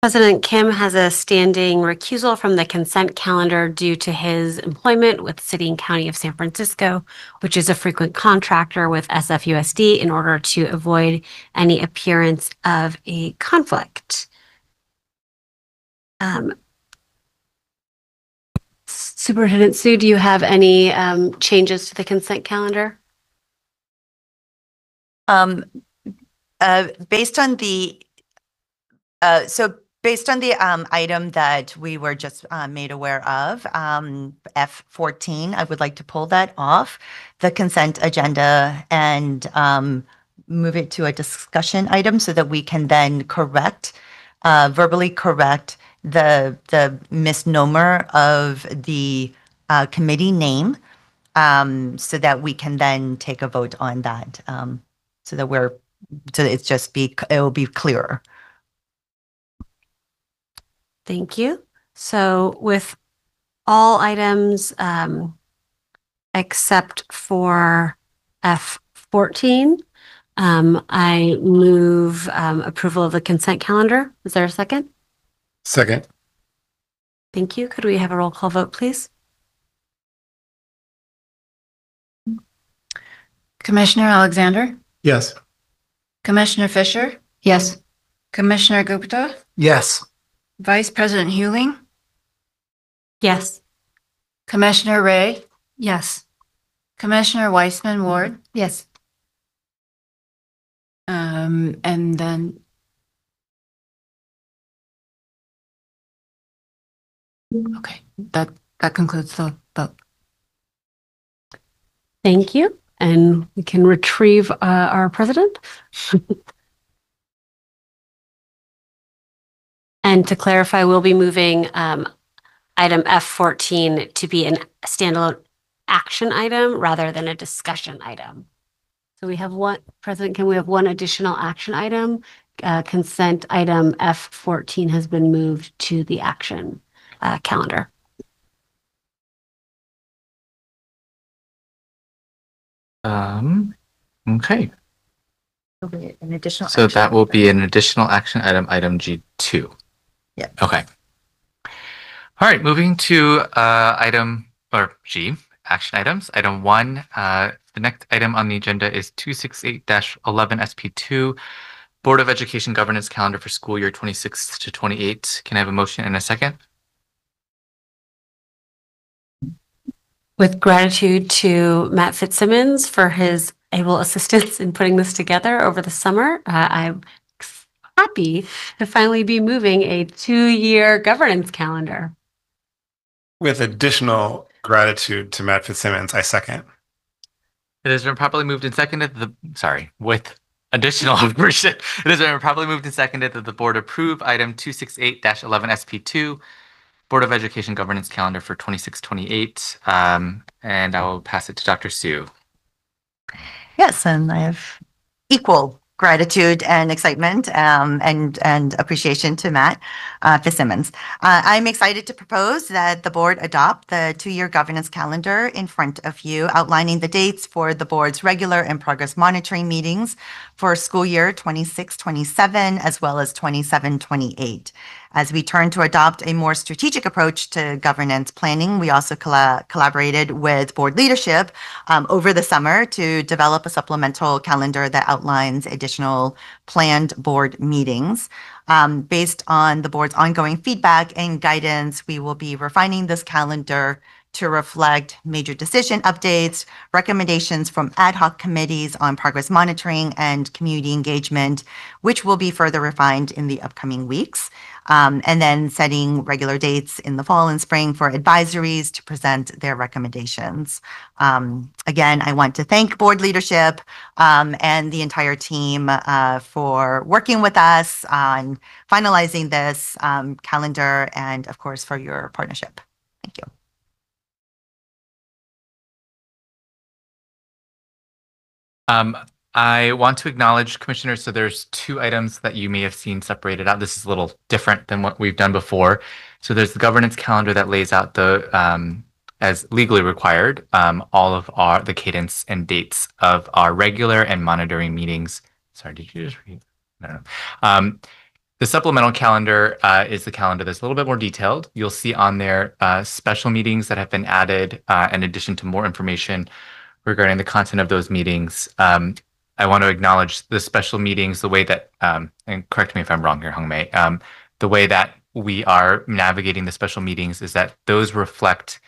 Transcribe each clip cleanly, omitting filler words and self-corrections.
President Kim has a standing recusal from the consent calendar due to his employment with City and County of San Francisco, which is a frequent contractor with SFUSD, in order to avoid any appearance of a conflict. Superintendent Sue, do you have any changes to the consent calendar? Based on the item that we were just made aware of, F14, I would like to pull that off the consent agenda and move it to a discussion item so that we can then verbally correct the misnomer of the committee name, so that we can then take a vote on that, so that it will be clearer. Thank you. So with all items except for F14, I move approval of the consent calendar. Is there a second? Second. Thank you. Could we have a roll call vote, please? Commissioner Alexander? Yes. Commissioner Fisher? Yes. Commissioner Gupta? Yes. Vice President Huling? Yes. Commissioner Ray? Yes. Commissioner Weissman Ward? Yes. And then okay, that concludes the vote. Thank you. And we can retrieve our president. And to clarify, we'll be moving item F14 to be a standalone action item rather than a discussion item. So we have one, President, can we have one additional action item? Consent item F14 has been moved to the action calendar. Okay. An additional so that will be an additional action item, item G2. Yeah. Okay. All right, moving to item or G, action items. Item 1, the next item on the agenda is 268-11 SP2, Board of Education Governance Calendar for school year 26 to 28. Can I have a motion and a second? With gratitude to Matt Fitzsimmons for his able assistance in putting this together over the summer, I'm happy to finally be moving a 2-year governance calendar. With additional gratitude to Matt Fitzsimmons, I second. It has been properly moved and seconded. With additional it has been properly moved and seconded that the board approve item 268-11 SP2, Board of Education Governance Calendar for 26-28. And I will pass it to Dr. Sue. Yes, and I have equal gratitude and excitement and appreciation to Matt Fitzsimmons. I'm excited to propose that the board adopt the 2-year governance calendar in front of you, outlining the dates for the board's regular and progress monitoring meetings for school year 26-27 as well as 27-28. As we turn to adopt a more strategic approach to governance planning, we also collaborated with board leadership over the summer to develop a supplemental calendar that outlines additional planned board meetings. Based on the board's ongoing feedback and guidance, we will be refining this calendar to reflect major decision updates, recommendations from ad hoc committees on progress monitoring and community engagement, which will be further refined in the upcoming weeks. And then setting regular dates in the fall and spring for advisories to present their recommendations. Again, I want to thank board leadership and the entire team for working with us on finalizing this calendar and, of course, for your partnership. Thank you. I want to acknowledge, Commissioners, so there's 2 items that you may have seen separated out. This is a little different than what we've done before. So there's the governance calendar that lays out the, as legally required, all of the cadence and dates of our regular and monitoring meetings. Sorry, did you just read? No. The supplemental calendar is the calendar that's a little bit more detailed. You'll see on there special meetings that have been added in addition to more information regarding the content of those meetings. I want to acknowledge the special meetings, the way that, and correct me if I'm wrong here, Hong Mei, the way that we are navigating the special meetings is that those reflect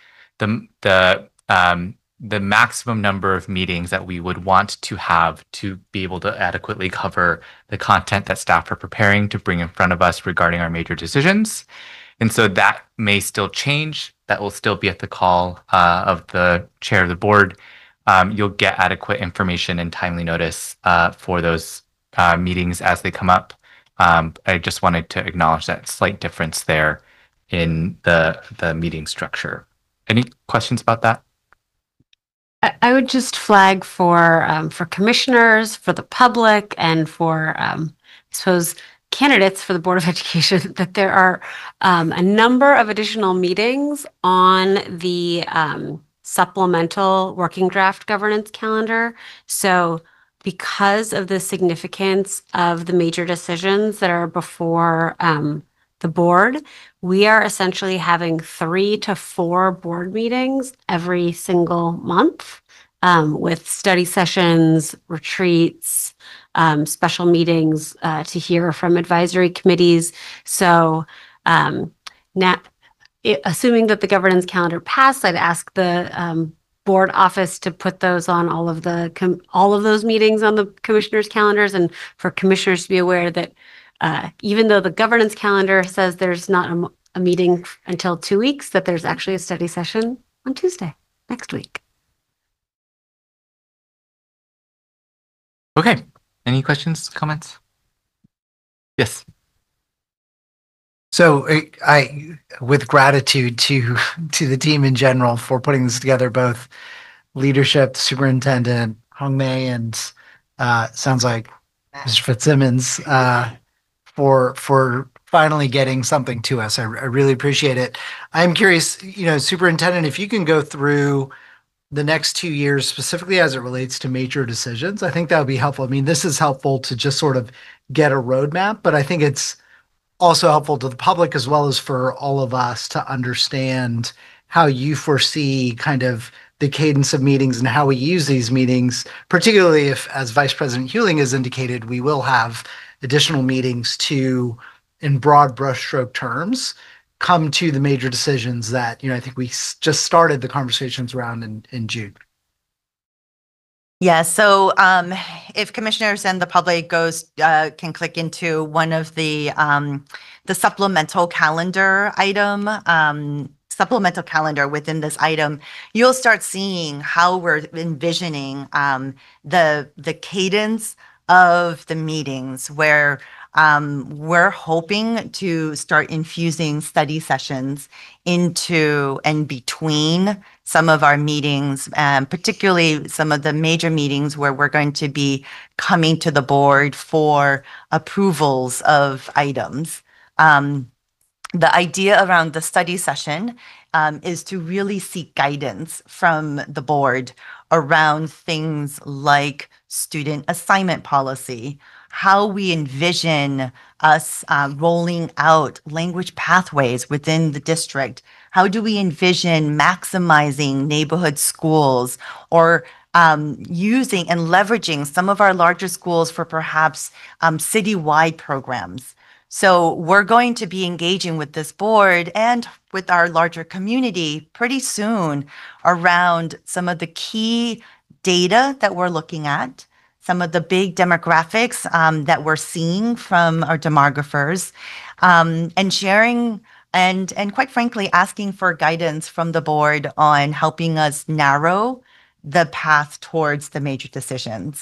the maximum number of meetings that we would want to have to be able to adequately cover the content that staff are preparing to bring in front of us regarding our major decisions. And so that may still change. That will still be at the call of the chair of the board. You'll get adequate information and timely notice for those meetings as they come up. I just wanted to acknowledge that slight difference there in the meeting structure. Any questions about that? I would just flag for commissioners, for the public, and for I suppose candidates for the Board of Education that there are a number of additional meetings on the supplemental working draft governance calendar. So because of the significance of the major decisions that are before the board, we are essentially having 3 to 4 board meetings every single month with study sessions, retreats, special meetings to hear from advisory committees. So now, assuming that the governance calendar passed, I'd ask the board office to put those on all of those meetings on the commissioners' calendars, and for commissioners to be aware that even though the governance calendar says there's not a meeting until 2 weeks, that there's actually a study session on Tuesday next week. Okay. Any questions, comments? Yes. So I, with gratitude to the team in general for putting this together, both leadership, the superintendent, Hong Mei, and sounds like Mr. Fitzsimmons, for finally getting something to us. I really appreciate it. I'm curious, Superintendent, if you can go through the next 2 years, specifically as it relates to major decisions, I think that would be helpful. I mean, this is helpful to just sort of get a roadmap, but I think it's also helpful to the public as well as for all of us to understand how you foresee kind of the cadence of meetings and how we use these meetings, particularly if, as Vice President Huling has indicated, we will have additional meetings to, in broad brushstroke terms, come to the major decisions that, I think we just started the conversations around in June. Yeah, so if commissioners and the public can click into one of the supplemental calendar item, supplemental calendar within this item, you'll start seeing how we're envisioning the cadence of the meetings where we're hoping to start infusing study sessions into and between some of our meetings, particularly some of the major meetings where we're going to be coming to the board for approvals of items. The idea around the study session is to really seek guidance from the board around things like student assignment policy, how we envision us rolling out language pathways within the district. How do we envision maximizing neighborhood schools or using and leveraging some of our larger schools for perhaps citywide programs? So we're going to be engaging with this board and with our larger community pretty soon around some of the key data that we're looking at, some of the big demographics that we're seeing from our demographers, and sharing and quite frankly, asking for guidance from the board on helping us narrow the path towards the major decisions.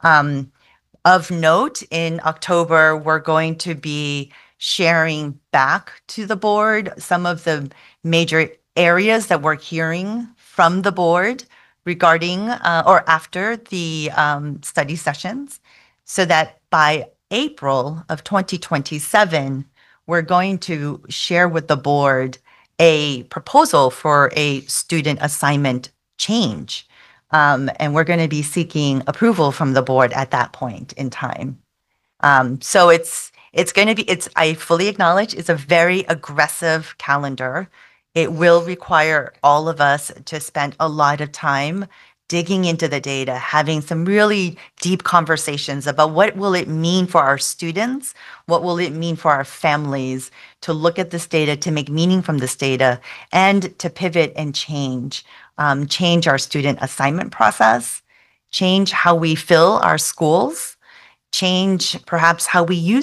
Of note, in October, we're going to be sharing back to the board some of the major areas that we're hearing from the board regarding or after the study sessions, so that by April of 2027, we're going to share with the board a proposal for a student assignment change. And we're going to be seeking approval from the board at that point in time. So it's I fully acknowledge it's a very aggressive calendar. It will require all of us to spend a lot of time digging into the data, having some really deep conversations about what will it mean for our students, what will it mean for our families to look at this data, to make meaning from this data, and to pivot and change our student assignment process, change how we fill our schools, change perhaps how we use